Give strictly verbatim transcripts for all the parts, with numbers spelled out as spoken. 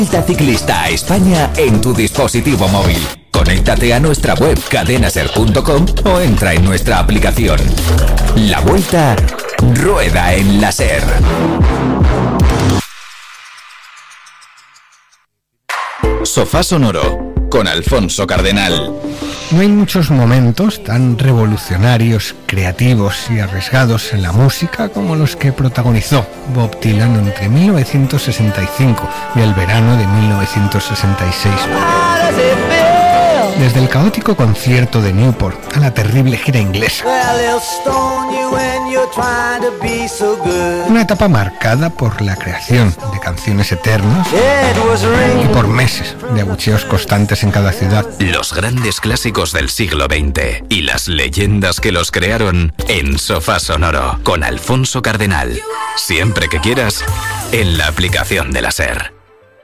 Vuelta Ciclista a España en tu dispositivo móvil. Conéctate a nuestra web cadenaser punto com o entra en nuestra aplicación. La Vuelta rueda en la SER. Sofá Sonoro con Alfonso Cardenal. No hay muchos momentos tan revolucionarios, creativos y arriesgados en la música como los que protagonizó Bob Dylan entre mil novecientos sesenta y cinco y el verano de mil novecientos sesenta y seis. Desde el caótico concierto de Newport a la terrible gira inglesa. Una etapa marcada por la creación de canciones eternas y por meses de abucheos constantes en cada ciudad. Los grandes clásicos del siglo veinte y las leyendas que los crearon en Sofá Sonoro con Alfonso Cardenal. Siempre que quieras, en la aplicación de la SER.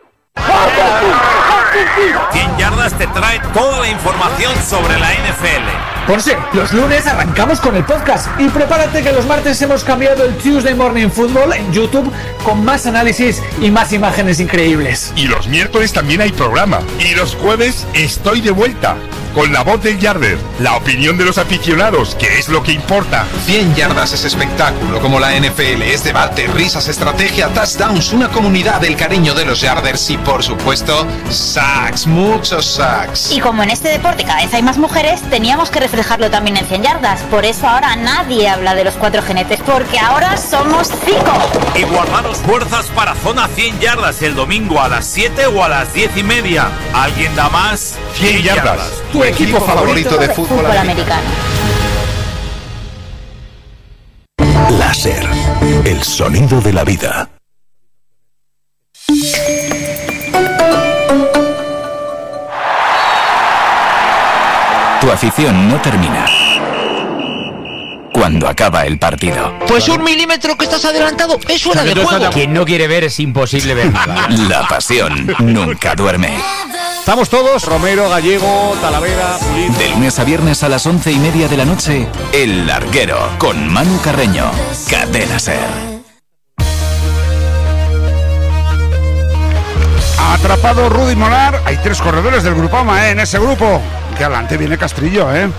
cien yardas te trae toda la información sobre la N F L. Ponce, los lunes arrancamos con el podcast y prepárate que los martes hemos cambiado el Tuesday Morning Football en YouTube con más análisis y más imágenes increíbles. Y los miércoles también hay programa. Y los jueves estoy de vuelta con la voz del Yarder, la opinión de los aficionados, que es lo que importa. cien yardas es espectáculo, como la N F L, es debate, risas, estrategia, touchdowns, una comunidad del cariño de los Yarders y, por supuesto, sacks, muchos sacks. Y como en este deporte cada vez hay más mujeres, teníamos que reflejarlo también en cien yardas. Por eso ahora nadie habla de los cuatro jinetes, porque ahora somos cinco. Y guardaros fuerzas para Zona cien yardas el domingo a las siete o a las diez y media. ¿Alguien da más? cien yardas. Tu equipo favorito de fútbol, fútbol americano. La SER, el sonido de la vida. Tu afición no termina cuando acaba el partido. Pues un milímetro que estás adelantado es fuera de juego. Quien no quiere ver es imposible ver nada. La pasión nunca duerme. Estamos todos, Romero, Gallego, Talavera, Pulido. De lunes a viernes a las once y media de la noche, El Larguero, con Manu Carreño, Cadena SER. Atrapado Rudy Molar. Hay tres corredores del Grupama, ¿eh? En ese grupo. Que adelante viene Castrillo, ¿eh?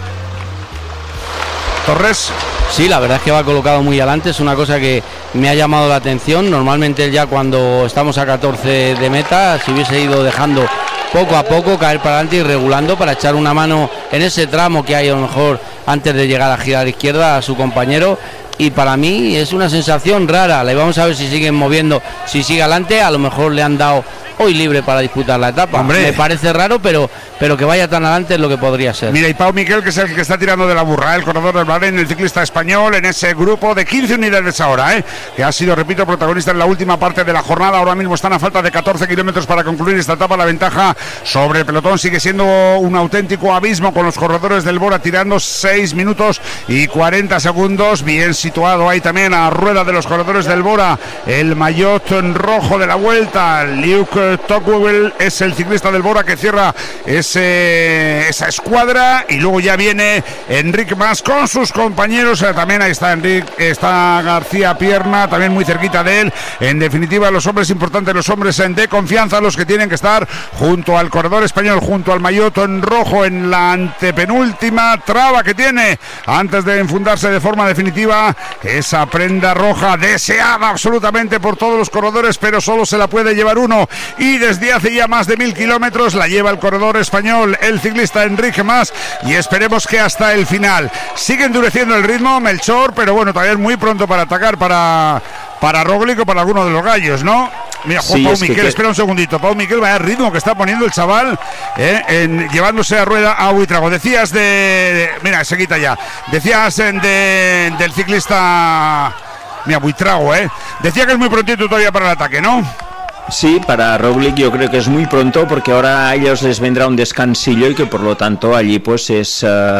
Torres. Sí, la verdad es que va colocado muy adelante, es una cosa que me ha llamado la atención. Normalmente él ya cuando estamos a catorce de meta, si hubiese ido dejando poco a poco caer para adelante y regulando para echar una mano en ese tramo que hay a lo mejor antes de llegar a girar a la izquierda a su compañero. Y para mí es una sensación rara. Le vamos a ver si siguen moviendo, si sigue adelante. A lo mejor le han dado hoy libre para disputar la etapa. Hombre. Me parece raro, pero pero que vaya tan adelante es lo que podría ser. Mira, y Pau Miquel, que es el que está tirando de la burra, el corredor del Bahrein, el ciclista español, en ese grupo de quince unidades ahora, ¿eh? Que ha sido, repito, protagonista en la última parte de la jornada. Ahora mismo están a falta de catorce kilómetros para concluir esta etapa. La ventaja sobre el pelotón sigue siendo un auténtico abismo, con los corredores del Bora tirando seis minutos y cuarenta segundos. Bien situado ahí también a rueda de los corredores del Bora el maillot rojo de la vuelta. Luke Tocqueville es el ciclista del Bora que cierra ese, esa escuadra, y luego ya viene Enric Mas con sus compañeros. También ahí está Enric, está García Pierna también muy cerquita de él. En definitiva, los hombres importantes, los hombres de confianza, los que tienen que estar junto al corredor español, junto al maillot en rojo en la antepenúltima traba que tiene antes de enfundarse de forma definitiva esa prenda roja deseada absolutamente por todos los corredores, pero solo se la puede llevar uno, y desde hace ya más de mil kilómetros la lleva el corredor español, el ciclista Enrique Mas, y esperemos que hasta el final. Sigue endureciendo el ritmo Melchor, pero bueno, todavía es muy pronto para atacar para, para Roglic o para alguno de los gallos, ¿no? Mira, Juan sí, Pau Miquel, que... espera un segundito. Pau Miquel, vaya ritmo que está poniendo el chaval, eh, en, llevándose a rueda a Buitrago. Decías de, de... Mira, se quita ya. Decías de, del ciclista... Mira, Buitrago, ¿eh? Decía que es muy prontito todavía para el ataque, ¿no? Sí, para Roglic yo creo que es muy pronto, porque ahora a ellos les vendrá un descansillo y que por lo tanto allí pues es uh,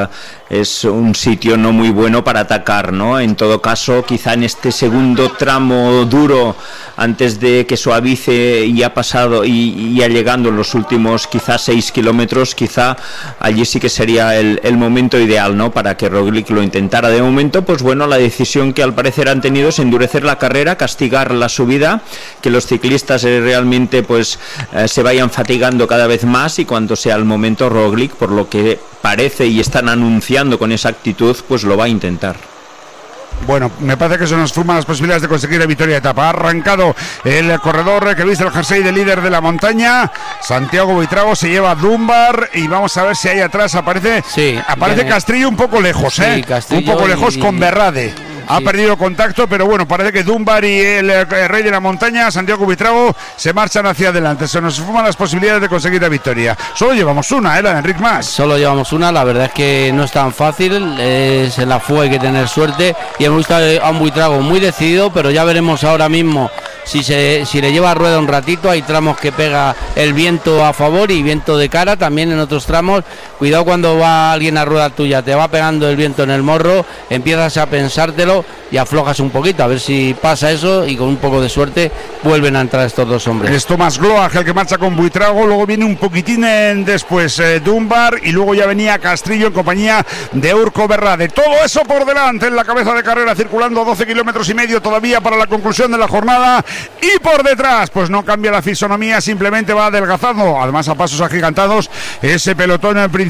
es un sitio no muy bueno para atacar, ¿no? En todo caso, quizá en este segundo tramo duro, antes de que suavice y ha pasado y ya llegando en los últimos quizá seis kilómetros, quizá allí sí que sería el, el momento ideal, ¿no? Para que Roglic lo intentara. De momento, pues bueno, la decisión que al parecer han tenido es endurecer la carrera, castigar la subida, que los ciclistas eh, realmente pues eh, se vayan fatigando cada vez más, y cuando sea el momento, Roglic, por lo que parece y están anunciando con esa actitud, pues lo va a intentar. Bueno, me parece que se nos fuman las posibilidades de conseguir la victoria de etapa. Ha arrancado el corredor que viste el jersey de líder de la montaña, Santiago Buitrago, se lleva Dunbar, y vamos a ver si ahí atrás aparece sí, aparece tiene... Castrillo un poco lejos, sí, ¿eh? Castrillo un poco lejos y... con Berrade. Ha sí. perdido contacto, pero bueno, parece que Dunbar y el, el rey de la montaña, Santiago Buitrago, se marchan hacia adelante. Se nos fuman las posibilidades de conseguir la victoria. Solo llevamos una, ¿eh? La de Enric Mas. Solo llevamos una, la verdad es que no es tan fácil, es en la fuga hay que tener suerte, y hemos visto a un Buitrago muy decidido, pero ya veremos ahora mismo si se si le lleva a rueda un ratito. Hay tramos que pega el viento a favor y viento de cara, también en otros tramos. Cuidado cuando va alguien a rueda tuya, te va pegando el viento en el morro, empiezas a pensártelo y aflojas un poquito, a ver si pasa eso, y con un poco de suerte vuelven a entrar estos dos hombres. Es Tomás Gloag el que marcha con Buitrago, luego viene un poquitín en, después eh, Dunbar, y luego ya venía Castrillo en compañía de Urco Berrade. Todo eso por delante en la cabeza de carrera, circulando doce kilómetros y medio todavía para la conclusión de la jornada, y por detrás pues no cambia la fisonomía, simplemente va adelgazando, además a pasos agigantados, ese pelotón en principio